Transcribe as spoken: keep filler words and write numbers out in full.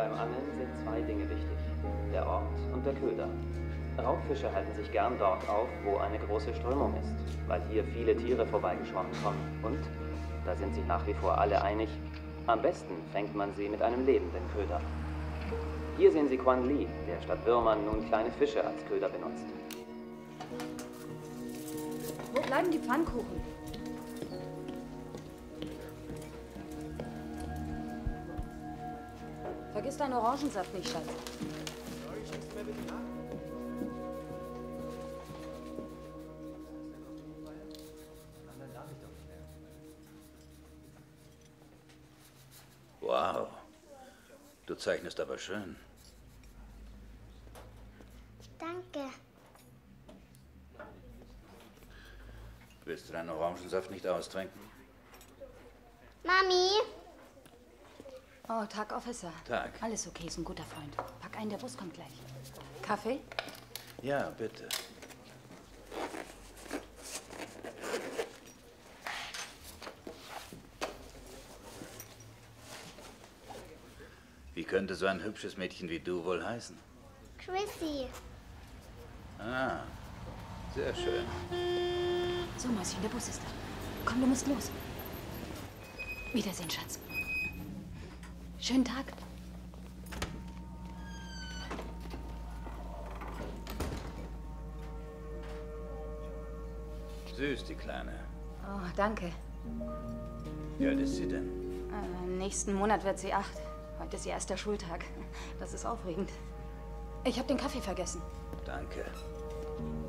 Beim Angeln sind zwei Dinge wichtig. Der Ort und der Köder. Raubfische halten sich gern dort auf, wo eine große Strömung ist, weil hier viele Tiere vorbeigeschwommen kommen. Und, da sind sich nach wie vor alle einig, am besten fängt man sie mit einem lebenden Köder. Hier sehen Sie Quan Li, der statt Würmern nun kleine Fische als Köder benutzt. Wo bleiben die Pfannkuchen? Vergiss deinen Orangensaft nicht, Schatz. Wow, du zeichnest aber schön. Danke. Willst du deinen Orangensaft nicht austrinken? Mami? Oh, Tag, Officer. Tag. Alles okay, ist ein guter Freund. Pack ein, der Bus kommt gleich. Kaffee? Ja, bitte. Wie könnte so ein hübsches Mädchen wie du wohl heißen? Chrissy. Ah, sehr schön. So, Mäuschen, der Bus ist da. Komm, du musst los. Wiedersehen, Schatz. Schönen Tag. Süß, die Kleine. Oh, danke. Wie alt ist sie denn? Äh, nächsten Monat wird sie acht. Heute ist ihr erster Schultag. Das ist aufregend. Ich habe den Kaffee vergessen. Danke.